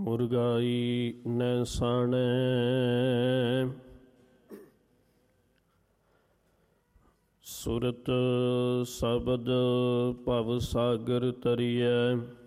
ਮੁਰਗਾਈ ਨੈ ਸਾਣੈ। ਸੁਰਤ ਸ਼ਬਦ ਭਵ ਸਾਗਰ ਤਰੀਐ।